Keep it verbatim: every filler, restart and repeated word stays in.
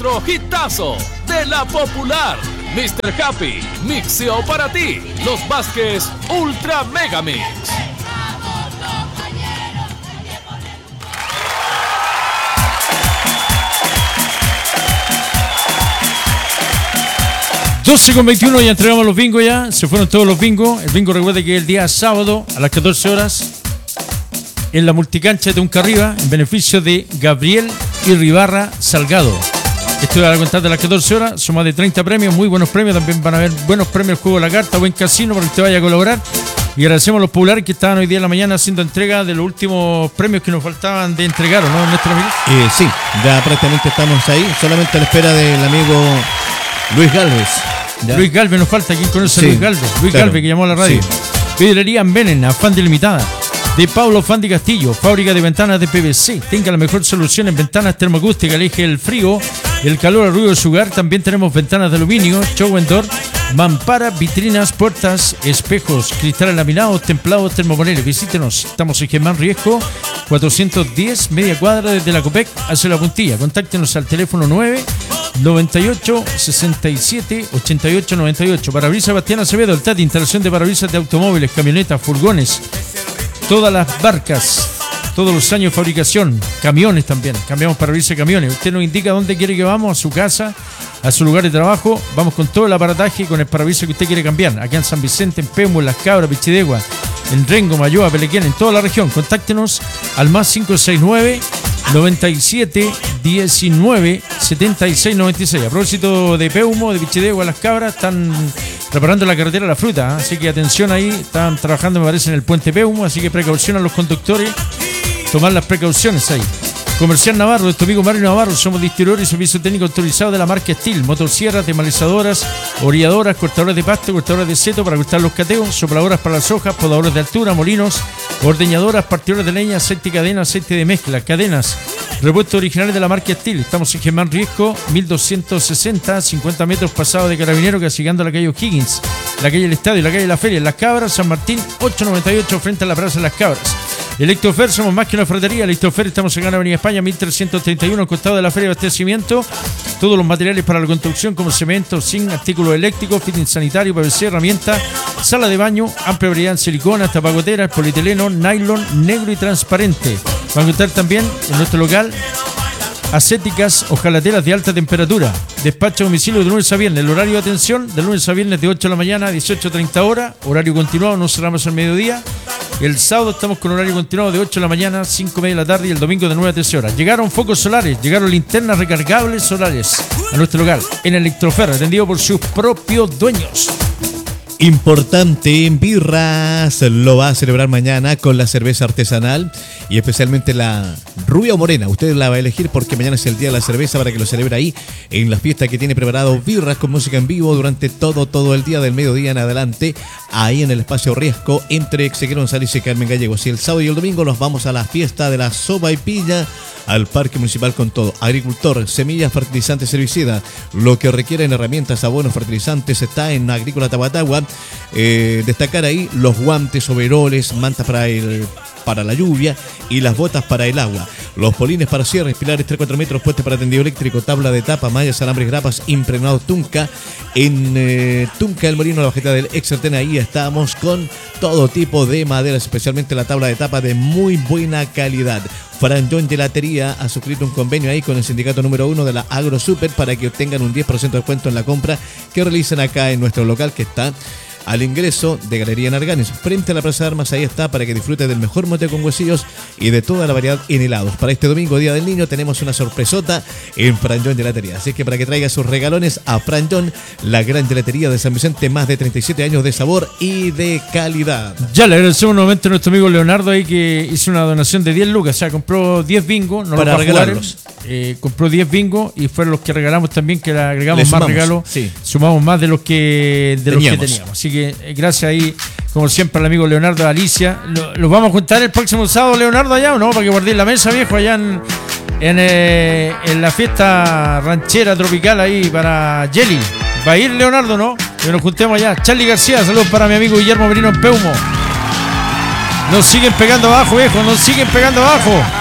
Hitazo de la popular mister Happy, mixeo para ti, los Vázquez Ultra Mega Mix. doce con veintiuno, ya entregamos los bingos ya, se fueron todos los bingos. El bingo, recuerde que el día sábado a las catorce horas en la multicancha de Uncarriba, en beneficio de Gabriel Irribarra Salgado. Esto a la contar de las catorce horas, son más de treinta premios, muy buenos premios, también van a haber buenos premios, juego de la carta, buen casino para que usted vaya a colaborar. Y agradecemos a los populares que estaban hoy día en la mañana haciendo entrega de los últimos premios que nos faltaban de entregar, ¿no, nuestro amigo? Eh, sí, ya prácticamente estamos ahí, solamente a la espera del amigo Luis Galvez. ¿Ya? Luis Galvez nos falta, ¿quién conoce a Sí, Luis Galvez? Luis claro. Galvez, que llamó a la radio. Sí. Vidrería Menen, afán de limitada. De Pablo Fan de Castillo, fábrica de ventanas de P V C. Tenga la mejor solución en ventanas termoacústicas, aleje el frío, el calor, el ruido de su hogar. También tenemos ventanas de aluminio, show and door, mampara, vitrinas, puertas, espejos, cristales laminados, templados, termopaneles. Visítenos, estamos en Germán Riesco, cuatrocientos diez, media cuadra desde la Copec hacia la Puntilla. Contáctenos al teléfono nueve noventa y ocho, sesenta y siete, ochenta y ocho noventa y ocho. Parabrisas Bastián Acevedo, el T A T, instalación de parabrisas de automóviles, camionetas, furgones, todas las barcas, todos los años de fabricación, camiones también, cambiamos parabrisas de camiones. Usted nos indica dónde quiere que vamos, a su casa, a su lugar de trabajo, vamos con todo el aparataje y con el parabrisas que usted quiere cambiar, acá en San Vicente, en Pemo, en Las Cabras, Pichidegua, en Rengo, Mayoa, Pelequén, en toda la región. Contáctenos al más cinco seis nueve, noventa y siete, diecinueve, setenta y seis noventa y seis. A propósito de Peumo, de Pichidegua, Las Cabras, están reparando la carretera La Fruta, ¿eh? Así que atención ahí, están trabajando, me parece, en el puente Peumo, así que precaución a los conductores, tomar las precauciones ahí. Comercial Navarro, de tu amigo Mario Navarro, somos distribuidores y servicio técnico autorizado de la marca Steel, motosierras, desmalizadoras, orilladoras, cortadores de pasto, cortadores de seto para cortar los cateos, sopladoras para las hojas, podadores de altura, molinos, ordeñadoras, partidores de leña, aceite y cadena, aceite de mezcla, cadenas, repuestos originales de la marca Steel. Estamos en Germán Riesco, mil doscientos sesenta, cincuenta metros pasado de Carabinero, casi llegando a la calle O'Higgins, la calle El Estadio, la calle La Feria, en Las Cabras, San Martín, ochocientos noventa y ocho, frente a la Plaza de Las Cabras. Electrofer, somos más que una ferretería. Electrofer, estamos en Avenida España, mil trescientos treinta y uno, al costado de la Feria de Abastecimiento. Todos los materiales para la construcción, como cemento, zinc, artículos eléctricos, fitting sanitario, P V C, herramientas, sala de baño, amplia variedad en silicona, tapagoteras, polietileno, nylon, negro y transparente. Van a encontrar también en nuestro local acéticas, hojalateras de alta temperatura. Despacho a domicilio de lunes a viernes. El horario de atención de lunes a viernes de ocho de la mañana a dieciocho treinta horas. Horario continuado, no cerramos al mediodía. El sábado estamos con horario continuado de ocho de la mañana a cinco y media de la tarde y el domingo de nueve a trece horas. Llegaron focos solares, llegaron linternas recargables solares a nuestro local en Electrofer, atendido por sus propios dueños. Importante en Birras lo va a celebrar mañana con la cerveza artesanal y especialmente la rubia o morena. Usted la va a elegir porque mañana es el día de la cerveza para que lo celebre ahí en la fiesta que tiene preparado Birras con música en vivo durante todo, todo el día del mediodía en adelante, ahí en el espacio Riesco entre Exequiel González y Carmen Gallegos. Y el sábado y el domingo nos vamos a la fiesta de la sopa y piña al Parque Municipal con todo. Agricultor, semillas, fertilizantes, herbicidas, lo que requieren herramientas, abonos, fertilizantes, está en Agrícola Tahuatahua. Eh, destacar ahí los guantes, overoles, mantas para el para la lluvia y las botas para el agua. Los polines para cierres, pilares tres a cuatro metros, puestos para tendido eléctrico, tabla de tapa, mallas, alambres, grapas, impregnados Tunca. En eh, Tunca, el Molino, la bajeta del Exerten, ahí estamos con todo tipo de maderas, especialmente la tabla de tapa de muy buena calidad. Franjón Gelatería ha suscrito un convenio ahí con el sindicato número uno de la AgroSuper para que obtengan un diez por ciento de descuento en la compra que realicen acá en nuestro local que está al ingreso de Galería Narganes, frente a la Plaza de Armas. Ahí está para que disfrute del mejor mote con huesillos y de toda la variedad en helados. Para este domingo, Día del Niño, tenemos una sorpresota en Franjón Gelatería. Así que para que traiga sus regalones a Franjón, la gran gelatería de San Vicente, más de treinta y siete años de sabor y de calidad. Ya le agradecemos nuevamente a nuestro amigo Leonardo ahí que hizo una donación de diez lucas, o sea, compró diez bingos, no para regalarlos. Eh, compró diez bingos y fueron los que regalamos también, que le agregamos le más sumamos, regalos, sí. Sumamos más de los que de teníamos. los que teníamos. Así que eh, gracias ahí, como siempre, al amigo Leonardo de Alicia. Lo, ¿Los vamos a juntar el próximo sábado, Leonardo, allá o no? Para que guardéis la mesa, viejo, allá en, en, eh, en la fiesta ranchera tropical ahí para Jelly. Va a ir Leonardo, ¿no? Que nos juntemos allá. Charlie García, saludos para mi amigo Guillermo Merino en Peumo. Nos siguen pegando abajo, viejo, nos siguen pegando abajo.